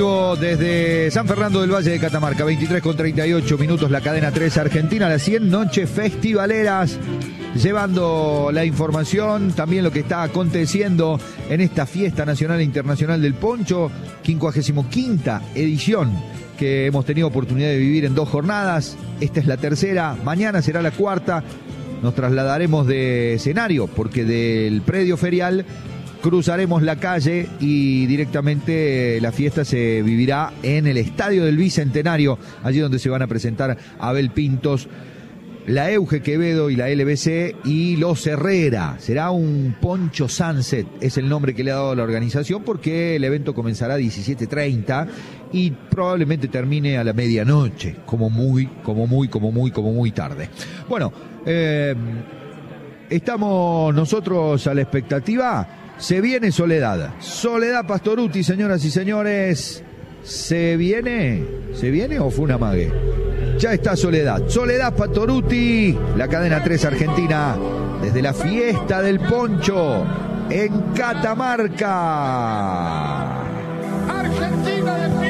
Desde San Fernando del Valle de Catamarca, 23:38 la cadena 3 Argentina, las 100 noches festivaleras, llevando la información, también lo que está aconteciendo en esta fiesta nacional e internacional del poncho, 55ª edición que hemos tenido oportunidad de vivir en 2 jornadas. Esta es la tercera, mañana será la cuarta. Nos trasladaremos de escenario porque del predio ferial cruzaremos la calle y directamente la fiesta se vivirá en el Estadio del Bicentenario, allí donde se van a presentar Abel Pintos, la Euge Quevedo y la LBC y los Herrera. Será un Poncho Sunset, es el nombre que le ha dado la organización, porque el evento comenzará a 17:30 y probablemente termine a la medianoche, como muy tarde. Bueno, estamos nosotros a la expectativa. Se viene Soledad Pastorutti, señoras y señores. ¿Se viene o fue una amague? Ya está Soledad Pastorutti, la cadena 3 Argentina, desde la fiesta del poncho en Catamarca. Argentina de